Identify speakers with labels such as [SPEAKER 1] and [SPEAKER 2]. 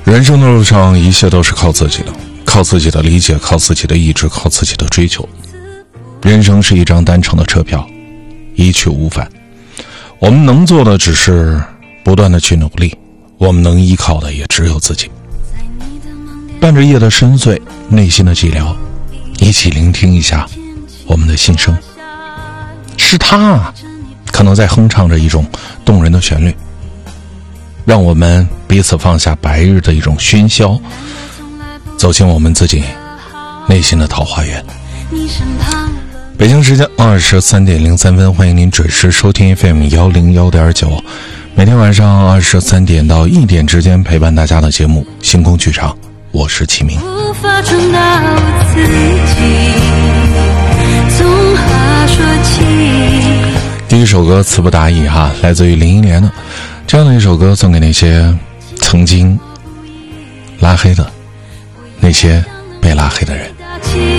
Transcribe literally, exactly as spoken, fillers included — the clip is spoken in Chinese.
[SPEAKER 1] 人生的路上，一切都是靠自己的，靠自己的理解，靠自己的意志，靠自己的追求。人生是一张单程的车票，一去无返。我们能做的只是不断的去努力，我们能依靠的也只有自己。伴着夜的深邃，内心的寂寥，一起聆听一下我们的心声。是他啊，可能在哼唱着一种动人的旋律，让我们彼此放下白日的一种喧嚣，走进我们自己内心的桃花源。北京时间二十三点零三分，欢迎您准时收听 F M 幺零幺点九，每天晚上二十三点到一点之间陪伴大家的节目《星空剧场》，我是齐明。无法传达我自己，从何说起？第一首歌词不达意哈，来自于林忆莲的这样的一首歌，送给那些曾经拉黑的那些被拉黑的人。